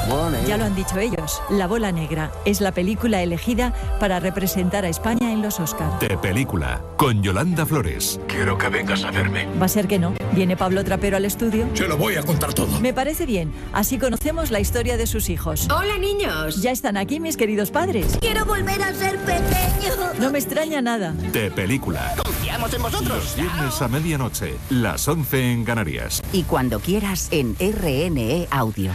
Ya lo han dicho ellos, La Bola Negra es la película elegida para representar a España en los Oscar. De película, con Yolanda Flores. Quiero que vengas a verme. Va a ser que no. Viene Pablo Trapero al estudio. Se lo voy a contar todo. Me parece bien, así conocemos la historia de sus hijos. Hola, niños. Ya están aquí mis queridos padres. Quiero volver a ser pequeño. No me extraña nada. De película. Confiamos en vosotros. Los viernes a medianoche, las 11 en Canarias. Y cuando quieras en RNE Audio.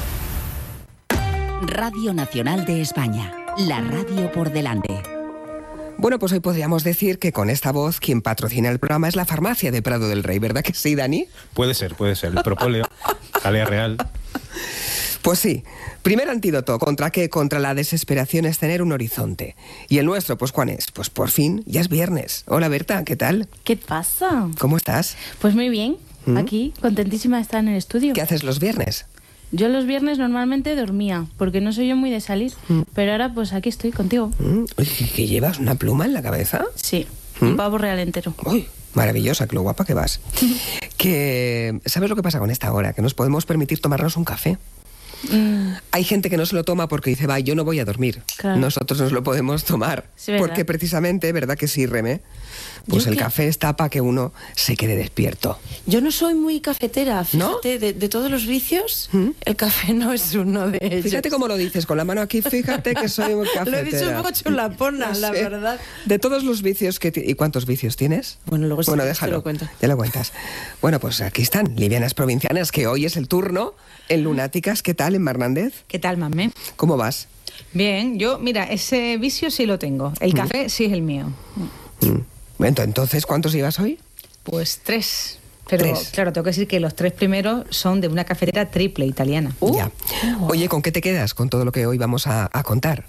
Radio Nacional de España, la radio por delante. Bueno, pues hoy podríamos decir que con esta voz quien patrocina el programa es la farmacia de Prado del Rey, ¿verdad que sí, Dani? Puede ser. El propóleo, jalea real. Pues sí. Primer antídoto, ¿contra qué? Contra la desesperación es tener un horizonte. ¿Y el nuestro, pues cuál es? Pues por fin, ya es viernes. Hola Berta, ¿qué tal? ¿Qué pasa? ¿Cómo estás? Pues muy bien, aquí, contentísima de estar en el estudio. ¿Qué haces los viernes? Yo los viernes normalmente dormía, porque no soy yo muy de salir, pero ahora pues aquí estoy contigo. ¿Que llevas una pluma en la cabeza? Sí, un pavo real entero. Uy, maravillosa, qué lo guapa que vas. Que, ¿sabes lo que pasa con esta hora? Que nos podemos permitir tomarnos un café. Hay gente que no se lo toma porque dice, va, yo no voy a dormir. Claro. Nosotros nos lo podemos tomar. Sí, ¿verdad? Porque precisamente, ¿verdad que sí, Remé? Pues el café está para que uno se quede despierto. Yo no soy muy cafetera, fíjate, ¿No? de todos los vicios, el café no es uno de ellos. Fíjate cómo lo dices, con la mano aquí, fíjate que soy muy cafetera. Lo he dicho un poco chulapona, la verdad. De todos los vicios que ¿y cuántos vicios tienes? Bueno, luego sí, déjalo, te lo cuento. Ya lo cuentas. Bueno, pues aquí están, Livianas Provincianas, que hoy es el turno en Lunáticas. ¿Qué tal, en Hernández? ¿Qué tal, mame? ¿Cómo vas? Bien, yo, mira, ese vicio sí lo tengo. El café sí es el mío. Entonces, ¿cuántos llevas hoy? Pues 3. Pero 3. claro, tengo que decir que los 3 primeros son de una cafetera triple italiana. Ya. Oye, ¿con qué te quedas con todo lo que hoy vamos a contar?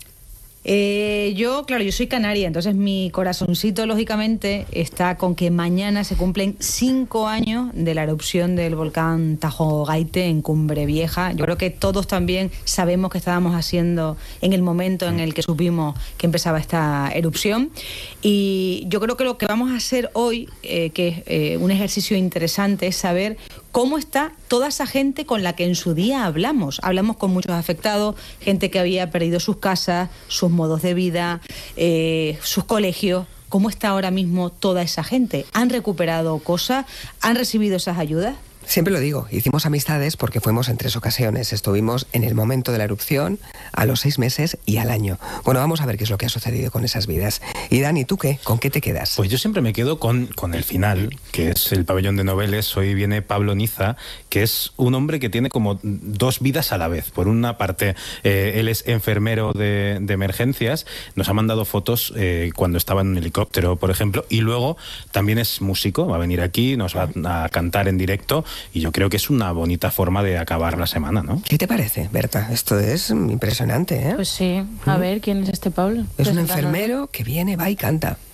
Yo soy canaria, entonces mi corazoncito lógicamente está con que mañana se cumplen 5 años de la erupción del volcán Tajo Gaite en Cumbre Vieja. Yo creo que todos también sabemos que estábamos haciendo en el momento en el que supimos que empezaba esta erupción, y yo creo que lo que vamos a hacer hoy, que es un ejercicio interesante, es saber cómo está toda esa gente con la que en su día hablamos. Hablamos con muchos afectados, gente que había perdido sus casas, sus modos de vida, sus colegios. ¿Cómo está ahora mismo toda esa gente? ¿Han recuperado cosas? ¿Han recibido esas ayudas? Siempre lo digo, hicimos amistades porque fuimos en 3 ocasiones. Estuvimos en el momento de la erupción, a los 6 meses y al año. Bueno, vamos a ver qué es lo que ha sucedido con esas vidas. Y Dani, ¿tú qué? ¿Con qué te quedas? Pues yo siempre me quedo con el final, que es el pabellón de Noveles. Hoy viene Pablo Niza, que es un hombre que tiene como 2 vidas a la vez. Por una parte, él es enfermero de emergencias, nos ha mandado fotos cuando estaba en un helicóptero, por ejemplo, y luego también es músico, va a venir aquí, nos va a cantar en directo, y yo creo que es una bonita forma de acabar la semana, ¿no? ¿Qué te parece, Berta? Esto es impresionante, ¿eh? Pues sí, a ver, ¿quién es este Pablo? Es un enfermero que viene, va y canta.